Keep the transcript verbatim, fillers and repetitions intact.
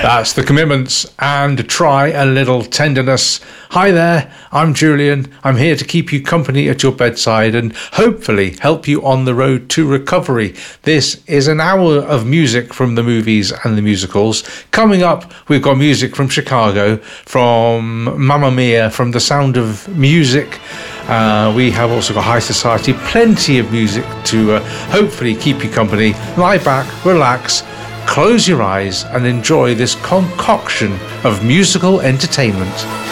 That's the commitments, and try a little tenderness. Hi there, I'm Julian. I'm here to keep you company at your bedside and hopefully help you on the road to recovery. This is an hour of music from the movies and the musicals. Coming up, we've got music from Chicago, from Mamma Mia, from The Sound of Music. Uh, we have also got High Society, plenty of music to uh, hopefully keep you company. Lie back, relax, close your eyes and enjoy this concoction of musical entertainment.